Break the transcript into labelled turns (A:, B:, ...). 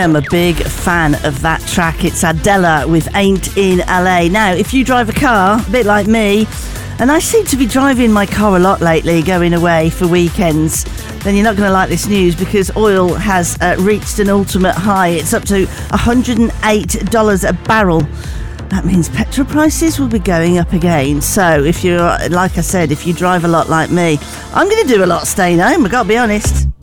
A: am a big fan of that track. It's Adela with Ain't in LA. Now, if you drive a car, a bit like me, and I seem to be driving my car a lot lately, going away for weekends, then you're not going to like this news because oil has reached an ultimate high. It's up to $108 a barrel. That means petrol prices will be going up again. So if you're, like I said, if you drive a lot like me, I'm going to do a lot staying home, I've got to be honest.